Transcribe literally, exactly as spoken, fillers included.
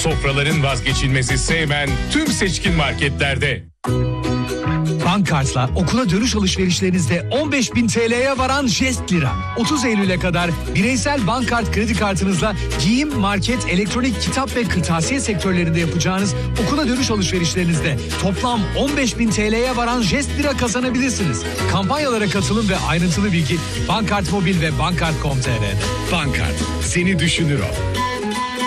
Sofraların vazgeçilmezi Seymen tüm seçkin marketlerde. Bankart'la okula dönüş alışverişlerinizde on beş bin T L'ye varan jest lira. otuz Eylül'e kadar bireysel Bankart kredi kartınızla giyim, market, elektronik, kitap ve kırtasiye sektörlerinde yapacağınız okula dönüş alışverişlerinizde toplam on beş bin T L'ye varan jest lira kazanabilirsiniz. Kampanyalara katılın ve ayrıntılı bilgi Bankart Mobil ve bankart nokta com nokta t r'de. Bankart, seni düşünür o.